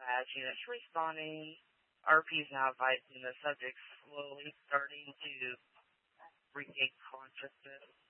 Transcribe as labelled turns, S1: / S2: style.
S1: as units responding, RP is now advising the subject slowly starting to regain consciousness.